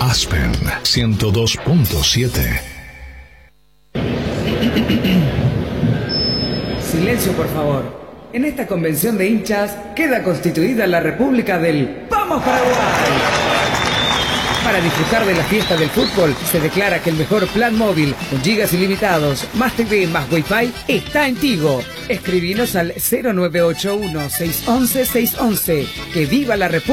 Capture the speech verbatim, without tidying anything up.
Aspen ciento dos punto siete. Silencio, por favor. En esta convención de hinchas queda constituida la República del ¡Vamos Paraguay! Para disfrutar de la fiesta del fútbol, se declara que el mejor plan móvil, con gigas ilimitados, más T V, más Wi-Fi, está en Tigo. Escribinos al cero nueve ocho uno, seis uno uno, seis uno uno. ¡Que viva la República!